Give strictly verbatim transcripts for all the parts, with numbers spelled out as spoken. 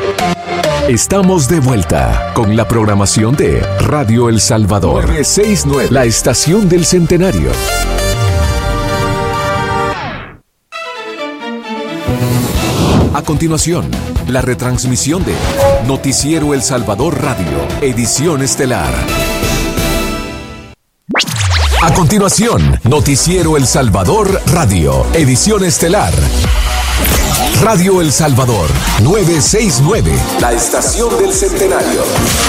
Estamos de vuelta con la programación de Radio El Salvador nueve sesenta y nueve, la estación del centenario. A continuación, la retransmisión de Noticiero El Salvador Radio, edición estelar. A continuación, Noticiero El Salvador Radio, edición estelar. Radio El Salvador, nueve sesenta y nueve, la estación del centenario.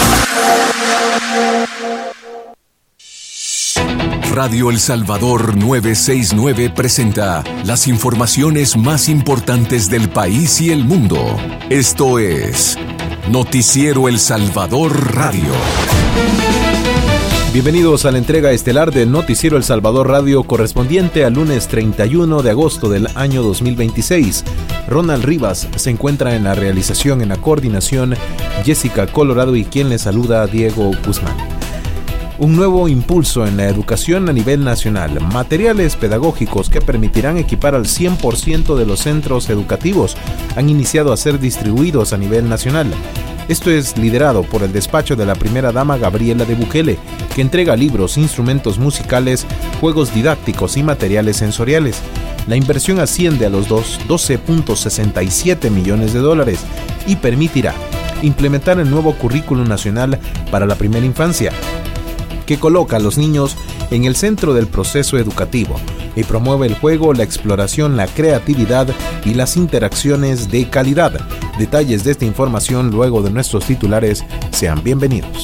Radio El Salvador nueve sesenta y nueve presenta las informaciones más importantes del país y el mundo. Esto es Noticiero El Salvador Radio. Bienvenidos a la entrega estelar de Noticiero El Salvador Radio correspondiente al lunes treinta y uno de agosto del año dos mil veintiséis. Ronald Rivas se encuentra en la realización, en la coordinación, Jessica Colorado y quien le saluda, Diego Guzmán. Un nuevo impulso en la educación a nivel nacional, materiales pedagógicos que permitirán equipar al cien por ciento de los centros educativos han iniciado a ser distribuidos a nivel nacional. Esto es liderado por el despacho de la primera dama Gabriela de Bukele, que entrega libros, instrumentos musicales, juegos didácticos y materiales sensoriales. La inversión asciende a los doce punto sesenta y siete millones de dólares y permitirá implementar el nuevo currículo nacional para la primera infancia, que coloca a los niños en el centro del proceso educativo y promueve el juego, la exploración, la creatividad y las interacciones de calidad. Detalles de esta información luego de nuestros titulares. Sean bienvenidos.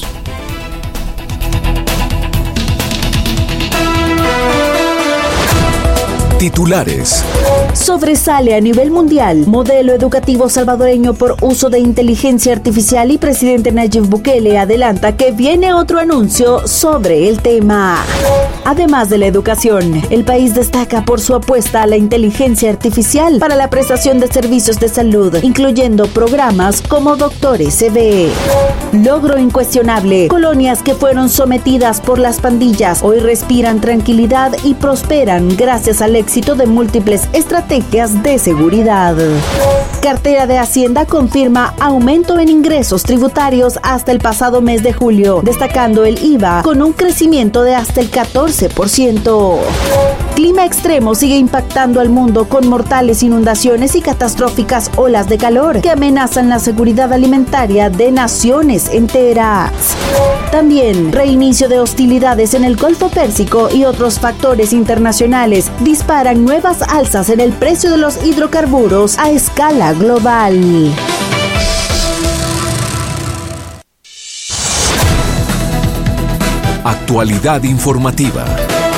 Titulares. Sobresale a nivel mundial modelo educativo salvadoreño por uso de inteligencia artificial y presidente Nayib Bukele adelanta que viene otro anuncio sobre el tema. Además de la educación, el país destaca por su apuesta a la inteligencia artificial para la prestación de servicios de salud, incluyendo programas como Doctor S B. Logro incuestionable. Colonias que fueron sometidas por las pandillas hoy respiran tranquilidad y prosperan gracias al éxito de múltiples estrategias de seguridad. Cartera de Hacienda confirma aumento en ingresos tributarios hasta el pasado mes de julio, destacando el I V A con un crecimiento de hasta el catorce por ciento. Clima extremo sigue impactando al mundo con mortales inundaciones y catastróficas olas de calor que amenazan la seguridad alimentaria de naciones enteras. También, reinicio de hostilidades en el Golfo Pérsico y otros factores internacionales disparan nuevas alzas en el precio de los hidrocarburos a escala global. Actualidad informativa.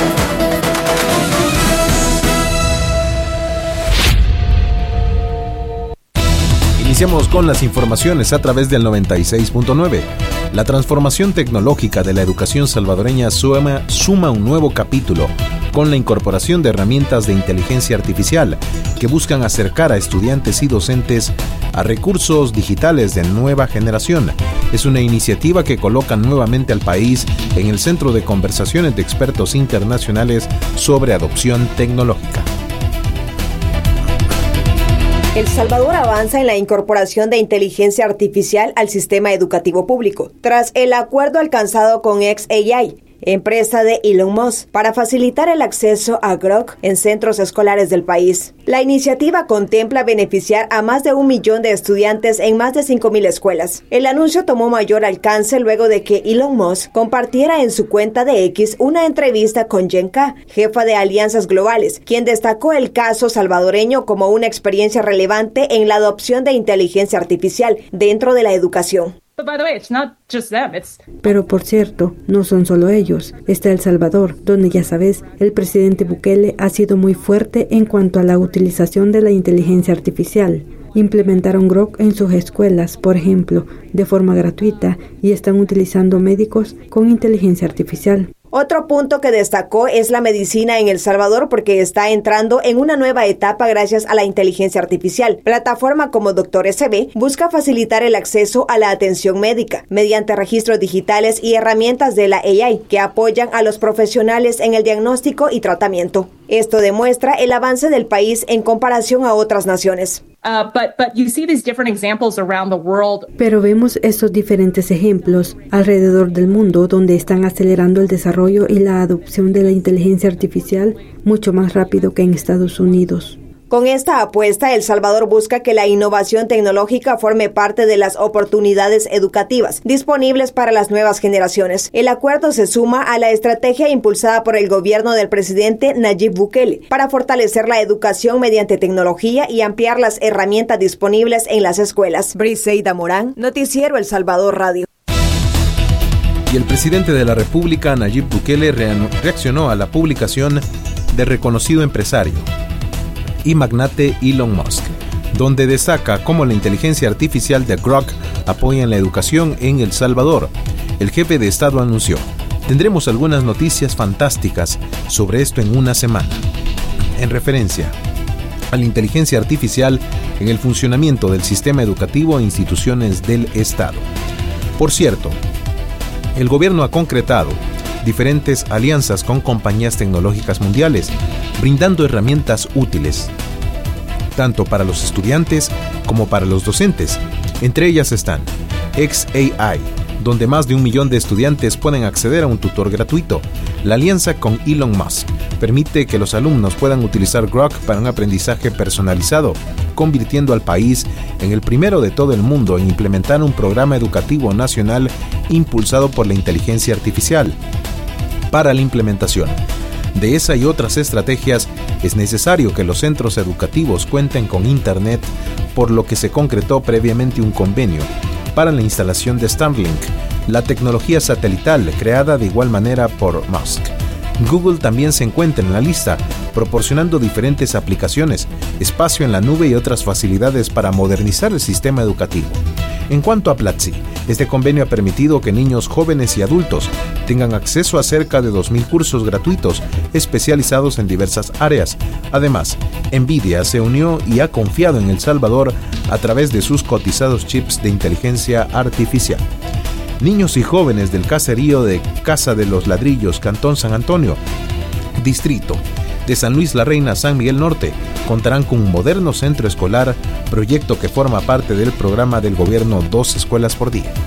Iniciamos con las informaciones a través del noventa y seis punto nueve. La transformación tecnológica de la educación salvadoreña suma, suma un nuevo capítulo con la incorporación de herramientas de inteligencia artificial que buscan acercar a estudiantes y docentes a recursos digitales de nueva generación. Es una iniciativa que coloca nuevamente al país en el centro de conversaciones de expertos internacionales sobre adopción tecnológica. El Salvador avanza en la incorporación de inteligencia artificial al sistema educativo público, tras el acuerdo alcanzado con xAI, empresa de Elon Musk, para facilitar el acceso a Grok en centros escolares del país. La iniciativa contempla beneficiar a más de un millón de estudiantes en más de cinco mil escuelas. El anuncio tomó mayor alcance luego de que Elon Musk compartiera en su cuenta de X una entrevista con Jen Ka, jefa de alianzas globales, quien destacó el caso salvadoreño como una experiencia relevante en la adopción de inteligencia artificial dentro de la educación. Pero por cierto, no son solo ellos. Está El Salvador, donde ya sabes, el presidente Bukele ha sido muy fuerte en cuanto a la utilización de la inteligencia artificial. Implementaron Grok en sus escuelas, por ejemplo, de forma gratuita, y están utilizando médicos con inteligencia artificial. Otro punto que destacó es la medicina en El Salvador, porque está entrando en una nueva etapa gracias a la inteligencia artificial. Plataforma como Doctor S B busca facilitar el acceso a la atención médica mediante registros digitales y herramientas de la A I que apoyan a los profesionales en el diagnóstico y tratamiento. Esto demuestra el avance del país en comparación a otras naciones. Uh, but, but you see these different examples around the world. Pero vemos estos diferentes ejemplos alrededor del mundo donde están acelerando el desarrollo y la adopción de la inteligencia artificial mucho más rápido que en Estados Unidos. Con esta apuesta, El Salvador busca que la innovación tecnológica forme parte de las oportunidades educativas disponibles para las nuevas generaciones. El acuerdo se suma a la estrategia impulsada por el gobierno del presidente Nayib Bukele para fortalecer la educación mediante tecnología y ampliar las herramientas disponibles en las escuelas. Briseida Morán, Noticiero El Salvador Radio. Y el presidente de la República, Nayib Bukele, reaccionó a la publicación de reconocido empresario y magnate Elon Musk, donde destaca cómo la inteligencia artificial de Grok apoya en la educación en El Salvador. El jefe de Estado anunció: tendremos algunas noticias fantásticas sobre esto en una semana, en referencia a la inteligencia artificial en el funcionamiento del sistema educativo e instituciones del Estado. Por cierto, el gobierno ha concretado diferentes alianzas con compañías tecnológicas mundiales, brindando herramientas útiles, tanto para los estudiantes como para los docentes. Entre ellas están X A I, donde más de un millón de estudiantes pueden acceder a un tutor gratuito. La alianza con Elon Musk permite que los alumnos puedan utilizar Grok para un aprendizaje personalizado, convirtiendo al país en el primero de todo el mundo en implementar un programa educativo nacional impulsado por la inteligencia artificial. Para la implementación de esa y otras estrategias, es necesario que los centros educativos cuenten con Internet, por lo que se concretó previamente un convenio para la instalación de Starlink, la tecnología satelital creada de igual manera por Musk. Google también se encuentra en la lista, proporcionando diferentes aplicaciones, espacio en la nube y otras facilidades para modernizar el sistema educativo. En cuanto a Platzi, este convenio ha permitido que niños, jóvenes y adultos tengan acceso a cerca de dos mil cursos gratuitos especializados en diversas áreas. Además, Nvidia se unió y ha confiado en El Salvador a través de sus cotizados chips de inteligencia artificial. Niños y jóvenes del caserío de Casa de los Ladrillos, Cantón San Antonio, distrito de San Luis La Reina, San Miguel Norte, contarán con un moderno centro escolar, proyecto que forma parte del programa del gobierno Dos Escuelas por Día.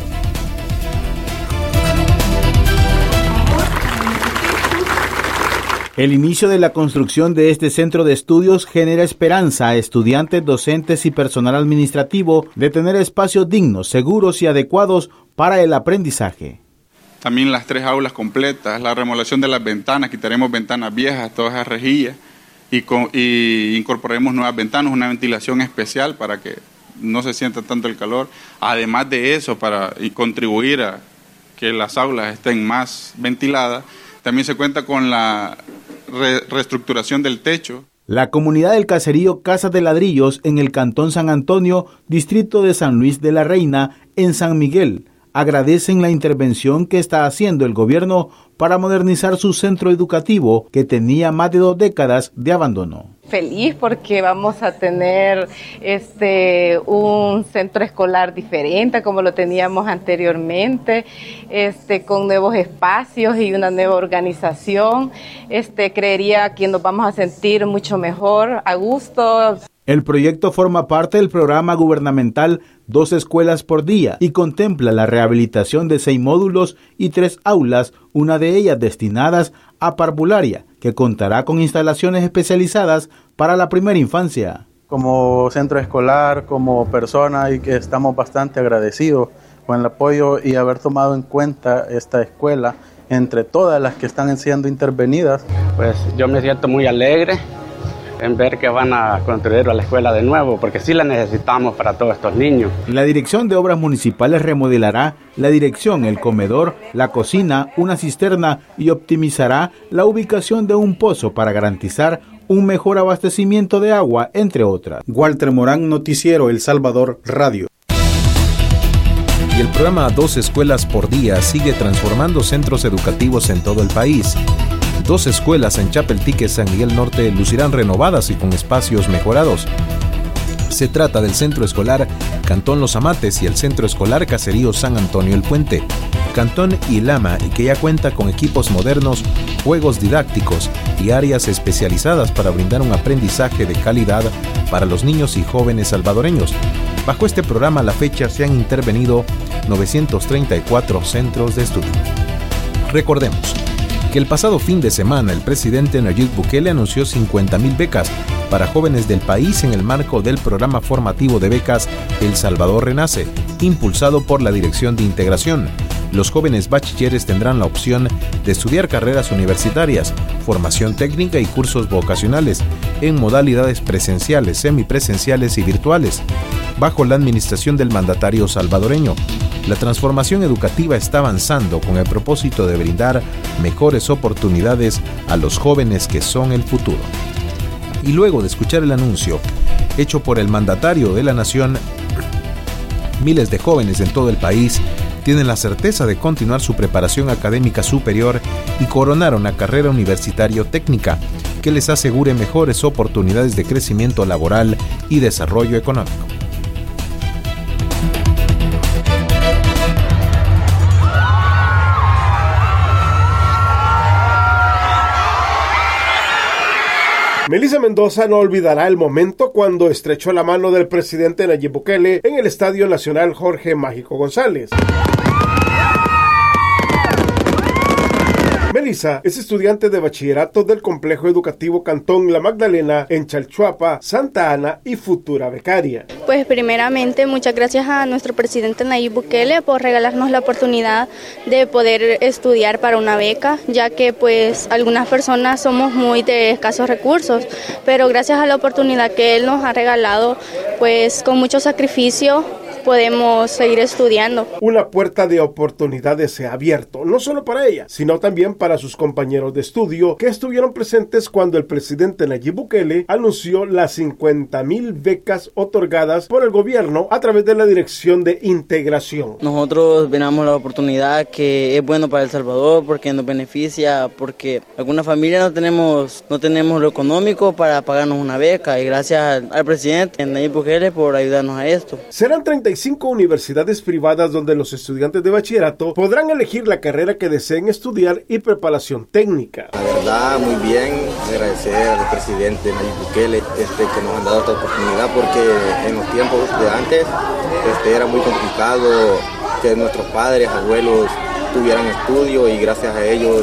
El inicio de la construcción de este centro de estudios genera esperanza a estudiantes, docentes y personal administrativo de tener espacios dignos, seguros y adecuados para el aprendizaje. También las tres aulas completas, la remodelación de las ventanas, quitaremos ventanas viejas, todas esas rejillas, y, con, y incorporaremos nuevas ventanas, una ventilación especial para que no se sienta tanto el calor. Además de eso, para y contribuir a que las aulas estén más ventiladas, también se cuenta con la re- reestructuración del techo. La comunidad del caserío Casa de Ladrillos en el Cantón San Antonio, distrito de San Luis de la Reina, en San Miguel, agradecen la intervención que está haciendo el gobierno para modernizar su centro educativo que tenía más de dos décadas de abandono. Feliz porque vamos a tener este un centro escolar diferente como lo teníamos anteriormente, este con nuevos espacios y una nueva organización. Este creería que nos vamos a sentir mucho mejor, a gusto. El proyecto forma parte del programa gubernamental Dos Escuelas por Día y contempla la rehabilitación de seis módulos y tres aulas, una de ellas destinadas a parvularia, que contará con instalaciones especializadas para la primera infancia. Como centro escolar, como persona, y que estamos bastante agradecidos con el apoyo y haber tomado en cuenta esta escuela entre todas las que están siendo intervenidas. Pues yo me siento muy alegre en ver que van a construir la escuela de nuevo, porque sí la necesitamos para todos estos niños. La Dirección de Obras Municipales remodelará la dirección, el comedor, la cocina, una cisterna y optimizará la ubicación de un pozo para garantizar un mejor abastecimiento de agua, entre otras. Walter Morán, Noticiero El Salvador Radio. Y el programa Dos Escuelas por Día sigue transformando centros educativos en todo el país. Dos escuelas en Chapeltique, San Miguel Norte, lucirán renovadas y con espacios mejorados. Se trata del Centro Escolar Cantón Los Amates y el Centro Escolar Caserío San Antonio El Puente. Cantón Ilama, y que ya cuenta con equipos modernos, juegos didácticos y áreas especializadas para brindar un aprendizaje de calidad para los niños y jóvenes salvadoreños. Bajo este programa a la fecha se han intervenido novecientos treinta y cuatro centros de estudio. Recordemos que el pasado fin de semana el presidente Nayib Bukele anunció cincuenta mil becas para jóvenes del país en el marco del programa formativo de becas El Salvador Renace, impulsado por la Dirección de Integración. Los jóvenes bachilleres tendrán la opción de estudiar carreras universitarias, formación técnica y cursos vocacionales en modalidades presenciales, semipresenciales y virtuales, bajo la administración del mandatario salvadoreño. La transformación educativa está avanzando con el propósito de brindar mejores oportunidades a los jóvenes que son el futuro. Y luego de escuchar el anuncio hecho por el mandatario de la nación, miles de jóvenes en todo el país tienen la certeza de continuar su preparación académica superior y coronar una carrera universitaria técnica que les asegure mejores oportunidades de crecimiento laboral y desarrollo económico. Melissa Mendoza no olvidará el momento cuando estrechó la mano del presidente Nayib Bukele en el Estadio Nacional Jorge Mágico González. Melissa es estudiante de bachillerato del Complejo Educativo Cantón La Magdalena en Chalchuapa, Santa Ana y futura becaria. Pues primeramente muchas gracias a nuestro presidente Nayib Bukele por regalarnos la oportunidad de poder estudiar para una beca, ya que pues algunas personas somos muy de escasos recursos, pero gracias a la oportunidad que él nos ha regalado, pues con mucho sacrificio podemos seguir estudiando. Una puerta de oportunidades se ha abierto, no solo para ella, sino también para sus compañeros de estudio que estuvieron presentes cuando el presidente Nayib Bukele anunció las cincuenta mil becas otorgadas por el gobierno a través de la Dirección de Integración. Nosotros veremos la oportunidad que es bueno para El Salvador porque nos beneficia, porque alguna familia no tenemos, no tenemos lo económico para pagarnos una beca, y gracias al, al presidente Nayib Bukele por ayudarnos a esto. Serán treinta y cinco universidades privadas donde los estudiantes de bachillerato podrán elegir la carrera que deseen estudiar y preparación técnica. La verdad, muy bien, agradecer al presidente Nayib Bukele este, que nos han dado esta oportunidad, porque en los tiempos de antes este, era muy complicado que nuestros padres, abuelos tuvieran estudio, y gracias a ellos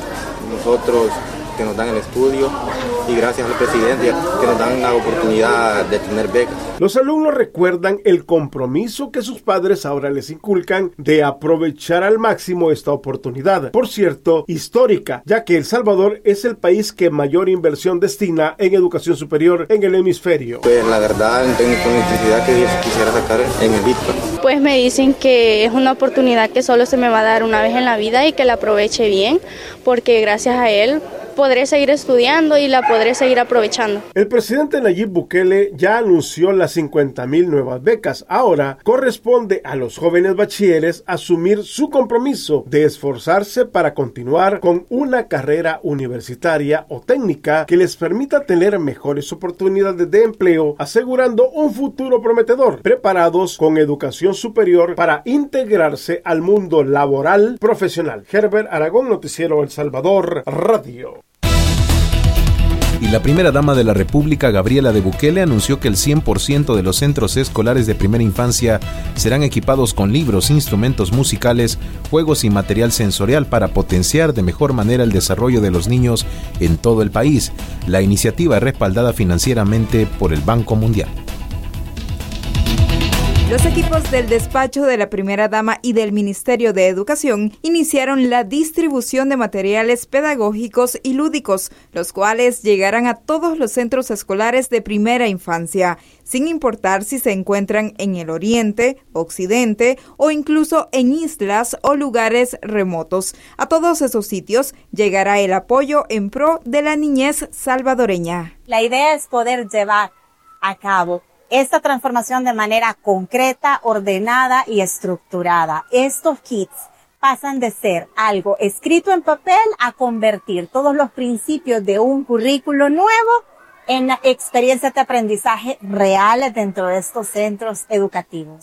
nosotros que nos dan el estudio, y gracias al presidente que nos dan la oportunidad de tener becas. Los alumnos recuerdan el compromiso que sus padres ahora les inculcan de aprovechar al máximo esta oportunidad, por cierto, histórica, ya que El Salvador es el país que mayor inversión destina en educación superior en el hemisferio. Pues la verdad, en técnico en electricidad que quisiera sacar en el Bitco. Pues me dicen que es una oportunidad que solo se me va a dar una vez en la vida y que la aproveche bien, porque gracias a él podré seguir estudiando y la podré seguir aprovechando. El presidente Nayib Bukele ya anunció las cincuenta mil nuevas becas. Ahora corresponde a los jóvenes bachilleres asumir su compromiso de esforzarse para continuar con una carrera universitaria o técnica que les permita tener mejores oportunidades de empleo, asegurando un futuro prometedor, preparados con educación superior para integrarse al mundo laboral profesional. Herbert Aragón, Noticiero El Salvador Radio. Y la primera dama de la República, Gabriela de Bukele, anunció que el cien por ciento de los centros escolares de primera infancia serán equipados con libros, instrumentos musicales, juegos y material sensorial para potenciar de mejor manera el desarrollo de los niños en todo el país. La iniciativa es respaldada financieramente por el Banco Mundial. Los equipos del despacho de la primera dama y del Ministerio de Educación iniciaron la distribución de materiales pedagógicos y lúdicos, los cuales llegarán a todos los centros escolares de primera infancia, sin importar si se encuentran en el oriente, occidente o incluso en islas o lugares remotos. A todos esos sitios llegará el apoyo en pro de la niñez salvadoreña. La idea es poder llevar a cabo esta transformación de manera concreta, ordenada y estructurada. Estos kits pasan de ser algo escrito en papel a convertir todos los principios de un currículo nuevo en experiencias de aprendizaje reales dentro de estos centros educativos.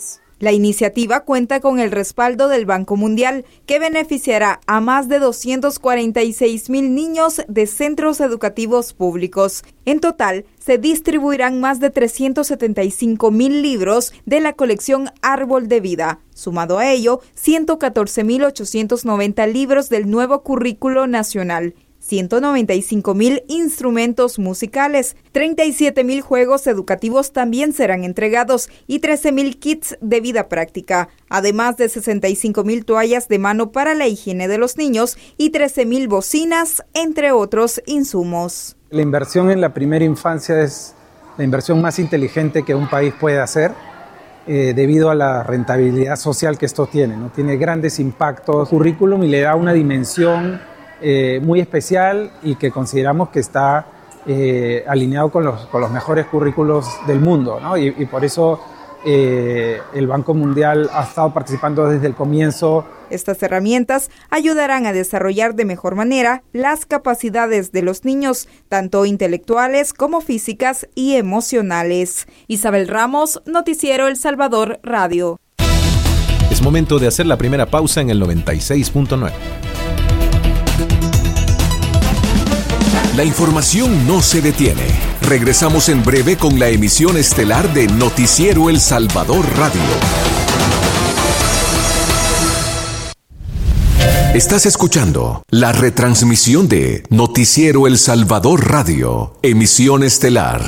La iniciativa cuenta con el respaldo del Banco Mundial, que beneficiará a más de doscientos cuarenta y seis mil niños de centros educativos públicos. En total, se distribuirán más de trescientos setenta y cinco mil libros de la colección Árbol de Vida. Sumado a ello, ciento catorce mil ochocientos noventa libros del nuevo currículo nacional, ciento noventa y cinco mil instrumentos musicales, treinta y siete mil juegos educativos también serán entregados y trece mil kits de vida práctica, además de sesenta y cinco mil toallas de mano para la higiene de los niños y trece mil bocinas, entre otros insumos. La inversión en la primera infancia es la inversión más inteligente que un país puede hacer eh, debido a la rentabilidad social que esto tiene, ¿no? Tiene grandes impactos, currículum y le da una dimensión eh, muy especial y que consideramos que está eh, alineado con los, con los mejores currículos del mundo, ¿no? Y, y por eso eh, el Banco Mundial ha estado participando desde el comienzo. Estas herramientas ayudarán a desarrollar de mejor manera las capacidades de los niños, tanto intelectuales como físicas y emocionales. Isabel Ramos, Noticiero El Salvador Radio. Es momento de hacer la primera pausa en el noventa y seis punto nueve. La información no se detiene. Regresamos en breve con la emisión estelar de Noticiero El Salvador Radio. Estás escuchando la retransmisión de Noticiero El Salvador Radio, emisión estelar.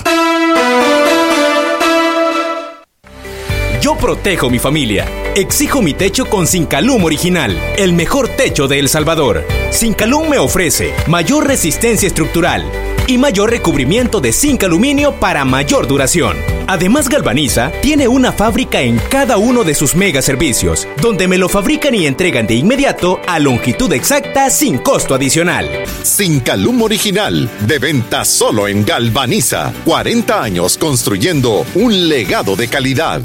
Yo protejo mi familia. Exijo mi techo con Sincalum Original, el mejor techo de El Salvador. Sincalum me ofrece mayor resistencia estructural y mayor recubrimiento de zinc aluminio para mayor duración. Además, Galvaniza tiene una fábrica en cada uno de sus mega servicios, donde me lo fabrican y entregan de inmediato a longitud exacta sin costo adicional. Sincalum Original, de venta solo en Galvaniza. cuarenta años construyendo un legado de calidad.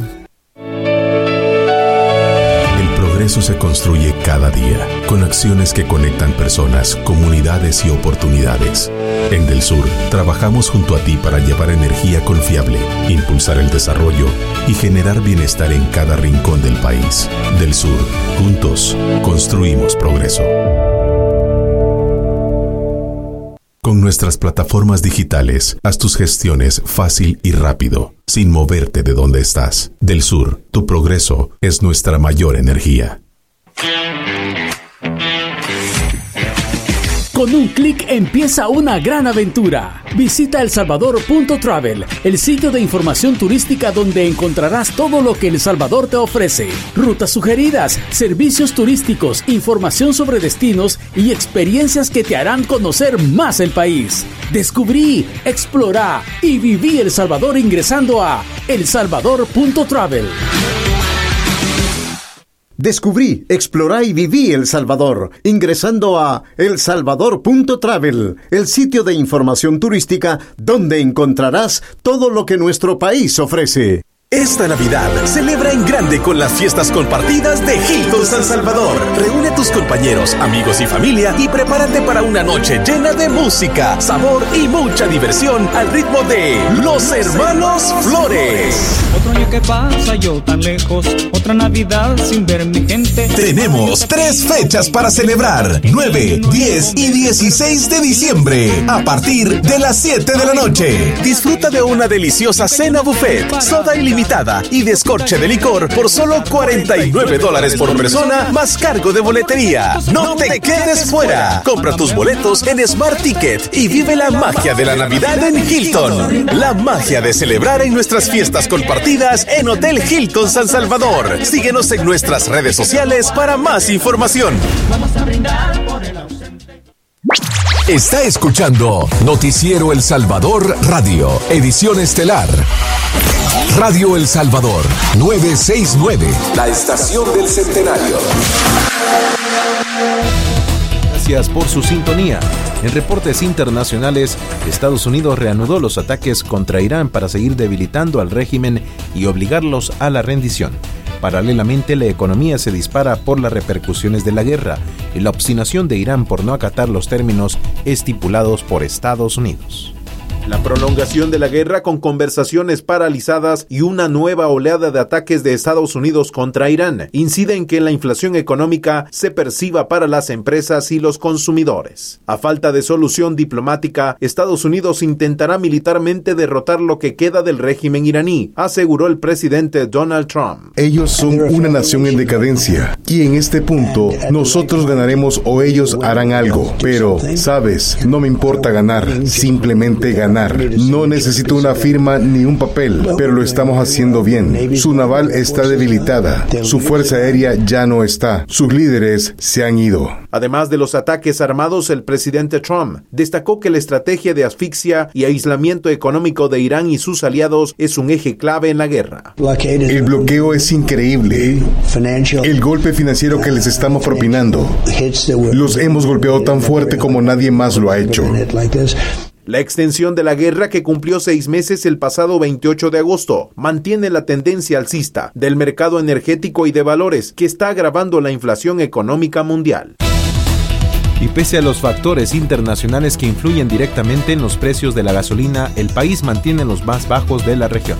Eso se construye cada día, con acciones que conectan personas, comunidades y oportunidades. En Del Sur, trabajamos junto a ti para llevar energía confiable, impulsar el desarrollo y generar bienestar en cada rincón del país. Del Sur, juntos, construimos progreso. Con nuestras plataformas digitales, haz tus gestiones fácil y rápido, sin moverte de donde estás. Del Sur, tu progreso es nuestra mayor energía. Con un clic empieza una gran aventura. Visita el salvador punto travel, el sitio de información turística donde encontrarás todo lo que El Salvador te ofrece. Rutas sugeridas, servicios turísticos, información sobre destinos y experiencias que te harán conocer más el país. Descubrí, explorá y viví El Salvador ingresando a el salvador punto travel. Descubrí, explorá y viví El Salvador, ingresando a el salvador punto travel, el sitio de información turística donde encontrarás todo lo que nuestro país ofrece. Esta Navidad, celebra en grande con las fiestas compartidas de Hilton San Salvador. Reúne a tus compañeros, amigos y familia y prepárate para una noche llena de música, sabor y mucha diversión al ritmo de Los Hermanos Flores. Otro año que pasa, yo tan lejos, otra Navidad sin ver mi gente. Tenemos tres fechas para celebrar, nueve, diez y dieciséis de diciembre, a partir de las siete de la noche. Disfruta de una deliciosa cena buffet, soda ilimitada y descorche de licor por solo cuarenta y nueve dólares por persona, más cargo de boletería. No te quedes fuera. Compra tus boletos en Smart Ticket y vive la magia de la Navidad en Hilton. La magia de celebrar en nuestras fiestas compartidas en Hotel Hilton San Salvador. Síguenos en nuestras redes sociales para más información. Vamos a brindar por el ausente. Está escuchando Noticiero El Salvador Radio, edición estelar. Radio El Salvador, novecientos sesenta y nueve, la estación del centenario. Gracias por su sintonía. En reportes internacionales, Estados Unidos reanudó los ataques contra Irán para seguir debilitando al régimen y obligarlos a la rendición. Paralelamente, la economía se dispara por las repercusiones de la guerra y la obstinación de Irán por no acatar los términos estipulados por Estados Unidos. La prolongación de la guerra con conversaciones paralizadas y una nueva oleada de ataques de Estados Unidos contra Irán incide en que la inflación económica se perciba para las empresas y los consumidores. A falta de solución diplomática, Estados Unidos intentará militarmente derrotar lo que queda del régimen iraní, aseguró el presidente Donald Trump. Ellos son una nación en decadencia y en este punto nosotros ganaremos o ellos harán algo, pero, sabes, no me importa ganar, simplemente ganar. No necesito una firma ni un papel, pero lo estamos haciendo bien. Su naval está debilitada, su fuerza aérea ya no está, sus líderes se han ido. Además de los ataques armados, el presidente Trump destacó que la estrategia de asfixia y aislamiento económico de Irán y sus aliados es un eje clave en la guerra. El bloqueo es increíble. El golpe financiero que les estamos propinando. Los hemos golpeado tan fuerte como nadie más lo ha hecho. La extensión de la guerra, que cumplió seis meses el pasado veintiocho de agosto, mantiene la tendencia alcista del mercado energético y de valores, que está agravando la inflación económica mundial. Y pese a los factores internacionales que influyen directamente en los precios de la gasolina, el país mantiene los más bajos de la región.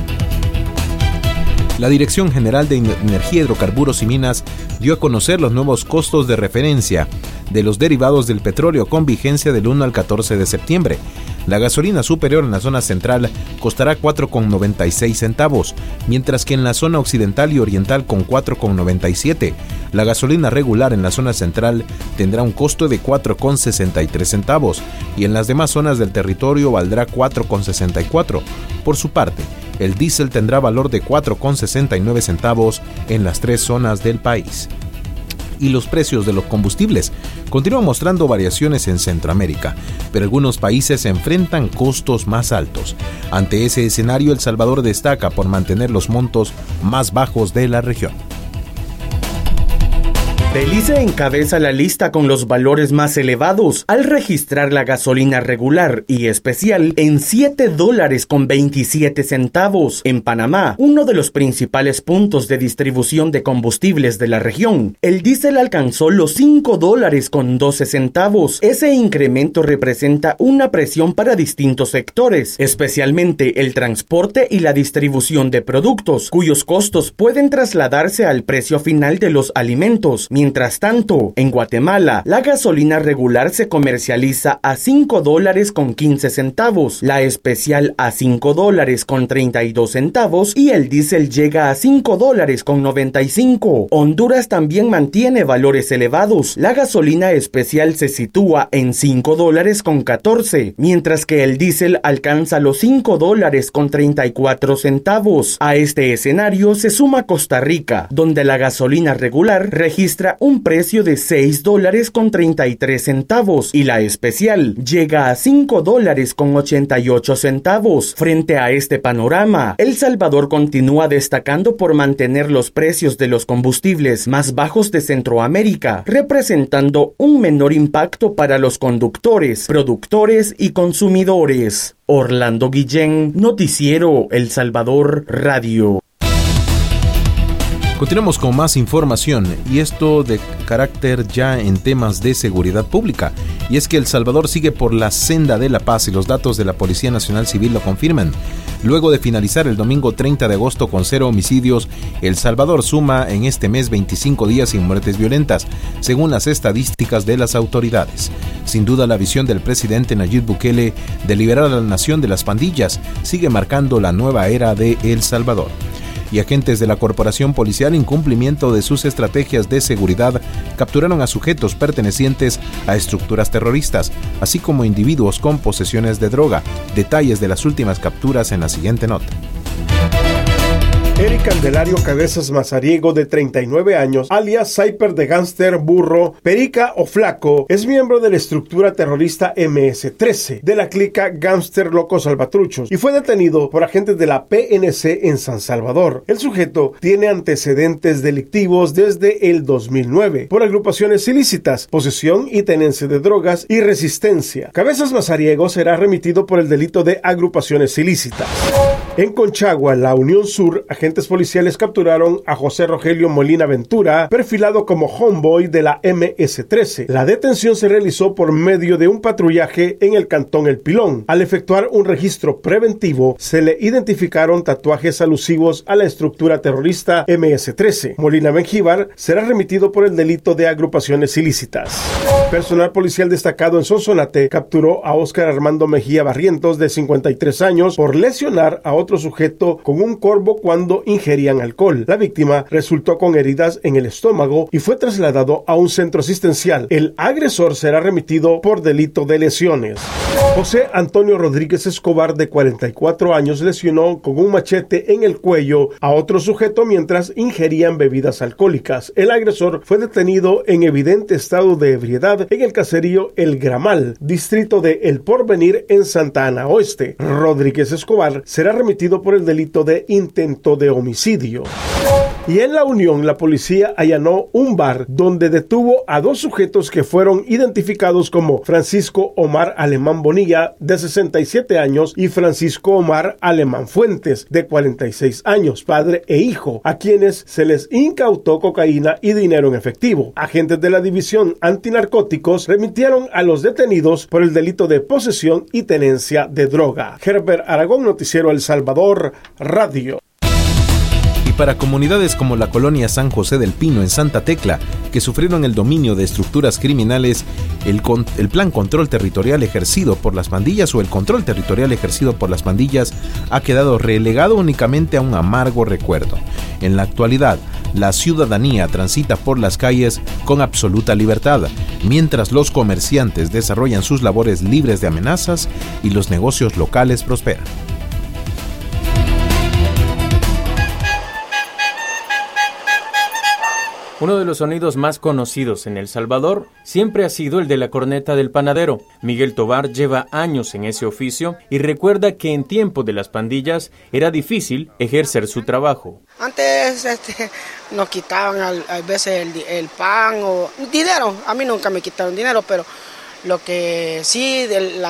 La Dirección General de Energía, Hidrocarburos y Minas dio a conocer los nuevos costos de referencia de los derivados del petróleo con vigencia del uno al catorce de septiembre. La gasolina superior en la zona central costará cuatro con noventa y seis centavos, mientras que en la zona occidental y oriental con cuatro con noventa y siete. La gasolina regular en la zona central tendrá un costo de cuatro con sesenta y tres centavos y en las demás zonas del territorio valdrá cuatro con sesenta y cuatro. Por su parte, el diésel tendrá valor de cuatro con sesenta y nueve centavos en las tres zonas del país. Y los precios de los combustibles continúan mostrando variaciones en Centroamérica, pero algunos países enfrentan costos más altos. Ante ese escenario, El Salvador destaca por mantener los montos más bajos de la región. Belice encabeza la lista con los valores más elevados al registrar la gasolina regular y especial en siete dólares con veintisiete centavos. En Panamá, uno de los principales puntos de distribución de combustibles de la región, el diésel alcanzó los cinco dólares con doce centavos. Ese incremento representa una presión para distintos sectores, especialmente el transporte y la distribución de productos, cuyos costos pueden trasladarse al precio final de los alimentos. Mientras tanto, en Guatemala, la gasolina regular se comercializa a cinco dólares con quince centavos, la especial a cinco dólares con treinta y dos centavos y el diésel llega a cinco dólares con noventa y cinco. Honduras también mantiene valores elevados. La gasolina especial se sitúa en cinco dólares con catorce, mientras que el diésel alcanza los cinco dólares con treinta y cuatro centavos. A este escenario se suma Costa Rica, donde la gasolina regular registra un precio de seis dólares con treinta y tres centavos y la especial llega a cinco dólares con ochenta y ocho centavos. Frente a este panorama, El Salvador continúa destacando por mantener los precios de los combustibles más bajos de Centroamérica, representando un menor impacto para los conductores, productores y consumidores. Orlando Guillén, Noticiero El Salvador Radio. Continuamos con más información, y esto de carácter ya en temas de seguridad pública. Y es que El Salvador sigue por la senda de la paz y los datos de la Policía Nacional Civil lo confirman. Luego de finalizar el domingo treinta de agosto con cero homicidios, El Salvador suma en este mes veinticinco días sin muertes violentas, según las estadísticas de las autoridades. Sin duda, la visión del presidente Nayib Bukele de liberar a la nación de las pandillas sigue marcando la nueva era de El Salvador. Y agentes de la corporación policial, en cumplimiento de sus estrategias de seguridad, capturaron a sujetos pertenecientes a estructuras terroristas, así como individuos con posesiones de droga. Detalles de las últimas capturas en la siguiente nota. Eric Candelario Cabezas Mazariego, de treinta y nueve años, alias Cyper de Gánster, Burro, Perica o Flaco, es miembro de la estructura terrorista eme ese trece, de la clica Gánster Locos Salvatruchos, y fue detenido por agentes de la pe ene ce en San Salvador. El sujeto tiene antecedentes delictivos desde el dos mil nueve, por agrupaciones ilícitas, posesión y tenencia de drogas y resistencia. Cabezas Mazariego será remitido por el delito de agrupaciones ilícitas. En Conchagua, la Unión Sur, agentes policiales capturaron a José Rogelio Molina Ventura, perfilado como homeboy de la eme ese trece. La detención se realizó por medio de un patrullaje en el cantón El Pilón. Al efectuar un registro preventivo, se le identificaron tatuajes alusivos a la estructura terrorista eme ese trece. Molina Mengíbar será remitido por el delito de agrupaciones ilícitas. Personal policial destacado en Sonsonate capturó a Óscar Armando Mejía Barrientos, de cincuenta y tres años, por lesionar a otro sujeto con un corvo cuando ingerían alcohol. La víctima resultó con heridas en el estómago y fue trasladado a un centro asistencial. El agresor será remitido por delito de lesiones. José Antonio Rodríguez Escobar, de cuarenta y cuatro años, lesionó con un machete en el cuello a otro sujeto mientras ingerían bebidas alcohólicas. El agresor fue detenido en evidente estado de ebriedad en el caserío El Gramal, distrito de El Porvenir, en Santa Ana Oeste. Rodríguez Escobar será remitido por el delito de intento de homicidio. Y en La Unión, la policía allanó un bar donde detuvo a dos sujetos que fueron identificados como Francisco Omar Alemán Bonilla, de sesenta y siete años, y Francisco Omar Alemán Fuentes, de cuarenta y seis años, padre e hijo, a quienes se les incautó cocaína y dinero en efectivo. Agentes de la División Antinarcóticos remitieron a los detenidos por el delito de posesión y tenencia de droga. Herbert Aragón, Noticiero El Salvador, Radio. Y para comunidades como la colonia San José del Pino en Santa Tecla, que sufrieron el dominio de estructuras criminales, el, con, el plan control territorial ejercido por las pandillas o el control territorial ejercido por las pandillas ha quedado relegado únicamente a un amargo recuerdo. En la actualidad, la ciudadanía transita por las calles con absoluta libertad, mientras los comerciantes desarrollan sus labores libres de amenazas y los negocios locales prosperan. Uno de los sonidos más conocidos en El Salvador siempre ha sido el de la corneta del panadero. Miguel Tobar lleva años en ese oficio y recuerda que en tiempo de las pandillas era difícil ejercer su trabajo. Antes este, nos quitaban a veces el, el pan o dinero. A mí nunca me quitaron dinero, pero lo que sí, de la